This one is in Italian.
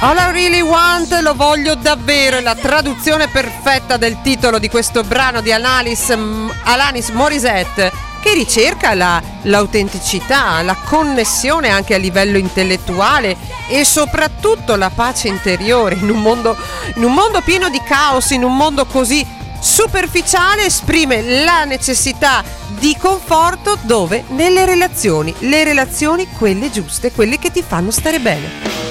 All I Really Want, lo voglio davvero, è la traduzione perfetta del titolo di questo brano di Alanis Morissette, che ricerca l'autenticità, la connessione anche a livello intellettuale e soprattutto la pace interiore in un mondo pieno di caos, in un mondo così superficiale. Esprime la necessità di conforto dove? Nelle relazioni, le relazioni quelle giuste, quelle che ti fanno stare bene.